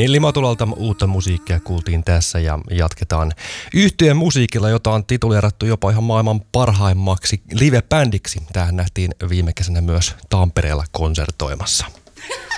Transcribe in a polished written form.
Niin, Limatulalta uutta musiikkia kuultiin tässä ja jatketaan yhtyeen musiikilla, jota on tituleerattu jopa ihan maailman parhaimmaksi live-bändiksi. Tämähän nähtiin viime kesänä myös Tampereella konsertoimassa.